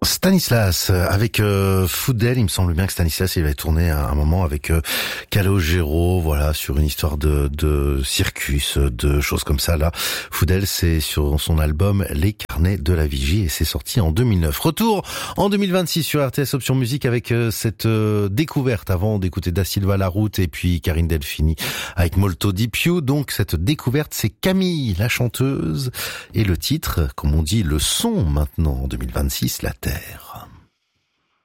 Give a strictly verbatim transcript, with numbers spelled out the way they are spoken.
Stanislas, avec euh, Foudel, il me semble bien que Stanislas, il avait tourné à un moment avec euh, Calogero, voilà, sur une histoire de, de circus, de choses comme ça. Là, Foudel, c'est sur son album Les Carnets de la Vigie et c'est sorti en deux mille neuf. Retour en deux mille vingt-six sur R T S Option Musique avec euh, cette euh, découverte avant d'écouter Da Silva La Route et puis Karine Delphini avec Molto di Più. Donc cette découverte, c'est Camille, la chanteuse, et le titre, comme on dit, le son maintenant en deux mille vingt-six, la Terre.